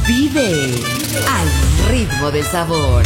Vive al ritmo del sabor.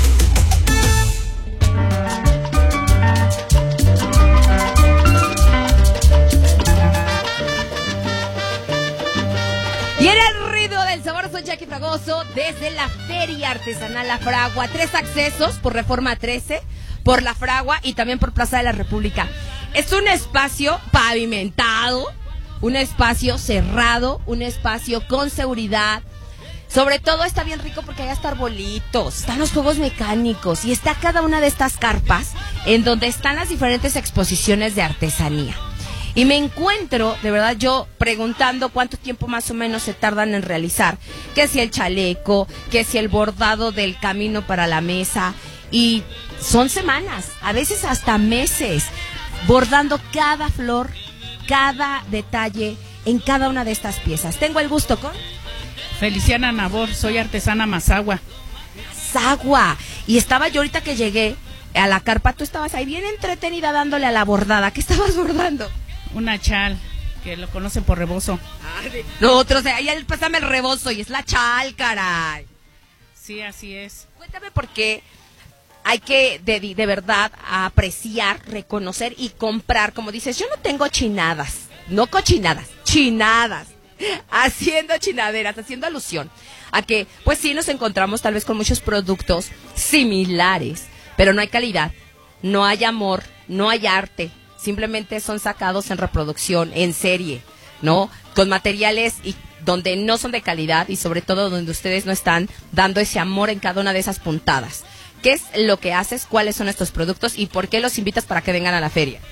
Y en el ritmo del sabor soy Jackie Fragoso desde la Feria Artesanal La Fragua. 3 accesos por Reforma 13, por La Fragua y también por Plaza de la República. Es un espacio pavimentado, un espacio cerrado, un espacio con seguridad. Sobre todo está bien rico porque hay hasta arbolitos, están los juegos mecánicos y está cada una de estas carpas en donde están las diferentes exposiciones de artesanía. Y me encuentro, de verdad, yo preguntando cuánto tiempo más o menos se tardan en realizar, que si el chaleco, que si el bordado del camino para la mesa, y son semanas, a veces hasta meses, bordando cada flor, cada detalle en cada una de estas piezas. Tengo el gusto con Feliciana Nabor, soy artesana Mazahua. Mazahua. Y estaba yo ahorita que llegué a la carpa, tú estabas ahí bien entretenida dándole a la bordada. ¿Qué estabas bordando? Una chal, que lo conocen por rebozo. No, otro, o sea, ahí pásame el rebozo y es la chal, caray. Sí, así es. Cuéntame por qué hay que de verdad apreciar, reconocer y comprar. Como dices, yo no tengo chinadas, no cochinadas, chinadas. Haciendo chinaderas, haciendo alusión a que, pues sí, nos encontramos tal vez con muchos productos similares, pero no hay calidad, no hay amor, no hay arte, simplemente son sacados en reproducción, en serie, ¿no? Con materiales y donde no son de calidad y sobre todo donde ustedes no están dando ese amor en cada una de esas puntadas. ¿Qué es lo que haces? ¿Cuáles son estos productos? ¿Y por qué los invitas para que vengan a la feria?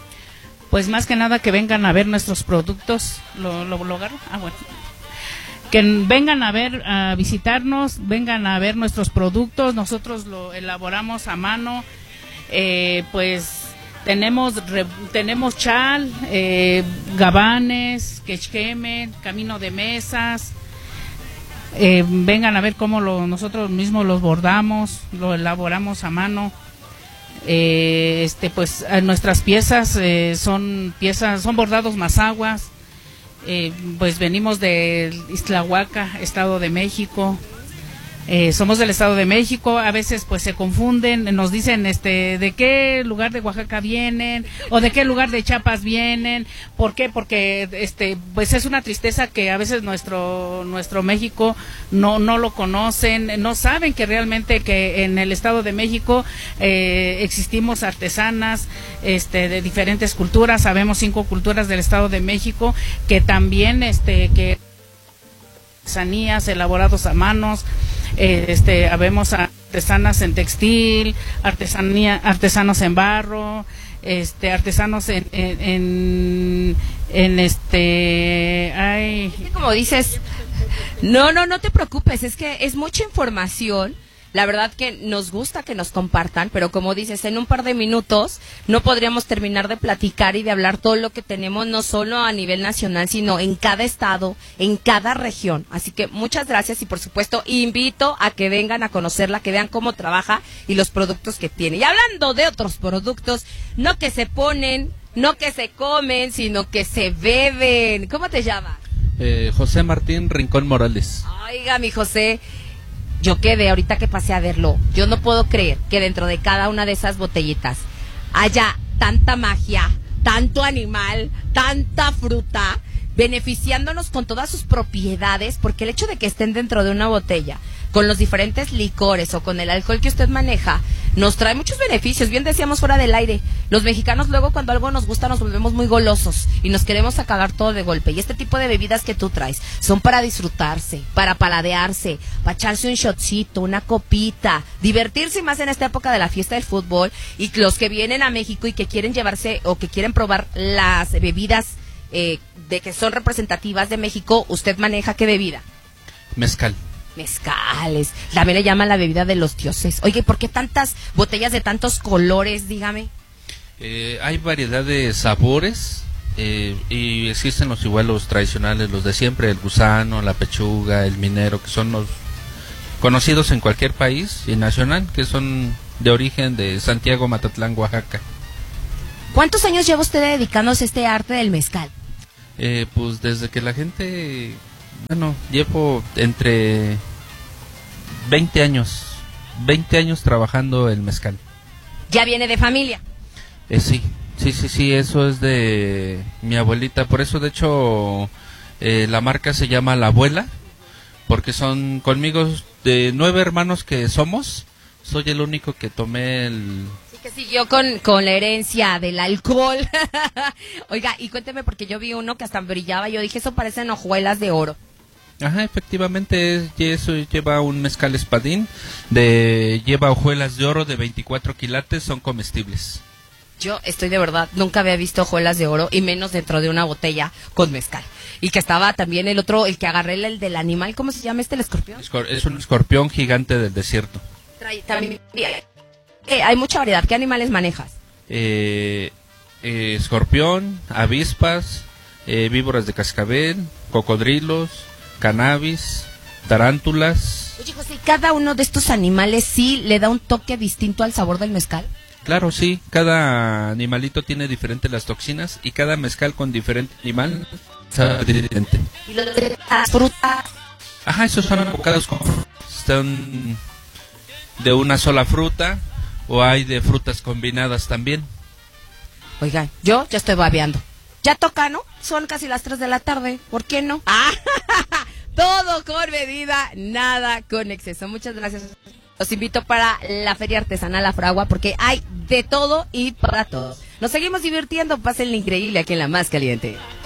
Pues más que nada que vengan a ver nuestros productos. ¿Lo agarro? Ah, bueno. Que vengan a ver, a visitarnos, vengan a ver nuestros productos. Nosotros lo elaboramos a mano. Pues tenemos chal, gabanes, quechquemen, camino de mesas. Vengan a ver cómo nosotros mismos los bordamos, lo elaboramos a mano. Pues nuestras piezas son bordados mazahuas. Pues venimos de Ixtlahuaca, Estado de México. Somos del Estado de México. A veces pues se confunden, nos dicen de qué lugar de Oaxaca vienen o de qué lugar de Chiapas vienen. ¿Por qué? Porque pues es una tristeza que a veces nuestro México no lo conocen, no saben que realmente que en el Estado de México existimos artesanas de diferentes culturas. Sabemos 5 culturas del Estado de México que también que artesanías elaborados a manos. Habemos artesanas en textil, artesanos en barro, artesanos como dices, no te preocupes, es que es mucha información. La verdad que nos gusta que nos compartan, pero como dices, en un par de minutos no podríamos terminar de platicar y de hablar todo lo que tenemos, no solo a nivel nacional, sino en cada estado, en cada región. Así que muchas gracias y por supuesto invito a que vengan a conocerla, que vean cómo trabaja y los productos que tiene. Y hablando de otros productos, no que se ponen, no que se comen, sino que se beben. ¿Cómo te llamas? José Martín Rincón Morales. Oiga, mi José, yo quedé ahorita que pasé a verlo. Yo no puedo creer que dentro de cada una de esas botellitas haya tanta magia, tanto animal, tanta fruta, beneficiándonos con todas sus propiedades, porque el hecho de que estén dentro de una botella, con los diferentes licores o con el alcohol que usted maneja, nos trae muchos beneficios. Bien decíamos fuera del aire, los mexicanos luego cuando algo nos gusta nos volvemos muy golosos y nos queremos acabar todo de golpe. Y este tipo de bebidas que tú traes son para disfrutarse, para paladearse, para echarse un shotcito, una copita, divertirse más en esta época de la fiesta del fútbol. Y los que vienen a México y que quieren llevarse o que quieren probar las bebidas de que son representativas de México, ¿usted maneja qué bebida? Mezcal. Mezcales, también le llaman la bebida de los dioses. Oye, ¿por qué tantas botellas de tantos colores? Dígame. Hay variedad de sabores y existen los tradicionales, los de siempre, el gusano, la pechuga, el minero, que son los conocidos en cualquier país y nacional, que son de origen de Santiago, Matatlán, Oaxaca. ¿Cuántos años lleva usted dedicándose a este arte del mezcal? Pues desde que la gente Bueno, llevo entre 20 años trabajando el mezcal. ¿Ya viene de familia? Sí, eso es de mi abuelita. Por eso, de hecho, la marca se llama La Abuela, porque son conmigo de 9 hermanos que somos. Soy el único que tomé el... Sí, que siguió con la herencia del alcohol. Oiga, y cuénteme, porque yo vi uno que hasta brillaba. Yo dije, eso parecen hojuelas de oro. Ajá, efectivamente, eso lleva un mezcal espadín, lleva hojuelas de oro de 24 quilates, son comestibles. Yo estoy de verdad, nunca había visto hojuelas de oro, y menos dentro de una botella con mezcal. Y que estaba también el otro, el que agarré, el del animal, ¿cómo se llama el escorpión? Es un escorpión gigante del desierto. También, hay mucha variedad. ¿Qué animales manejas? Escorpión, avispas, víboras de cascabel, cocodrilos, cannabis, tarántulas. Oye, José, ¿cada uno de estos animales sí le da un toque distinto al sabor del mezcal? Claro, sí, cada animalito tiene diferentes las toxinas y cada mezcal con diferente animal sabe diferente. ¿Y las frutas? Ajá, esos son abocados con frutas. Están de una sola fruta o hay de frutas combinadas también. Oigan, yo ya estoy babeando. Ya toca, ¿no? Son casi las 3 de la tarde. ¿Por qué no? ¡Ah! Todo con medida, nada con exceso. Muchas gracias. Los invito para la Feria Artesanal La Fragua, porque hay de todo y para todos. Nos seguimos divirtiendo. Pásenle increíble aquí en La Más Caliente.